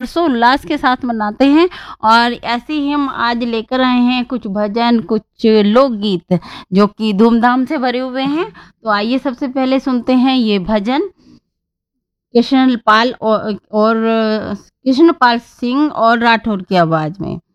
हर्षोल्लास के साथ मनाते हैं। और ऐसे ही हम आज लेकर आए हैं कुछ भजन, कुछ लोकगीत जो कि धूमधाम से भरे हुए हैं। तो आइए सबसे पहले सुनते हैं ये भजन कृष्णपाल और कृष्णपाल सिंह और राठौर की आवाज में।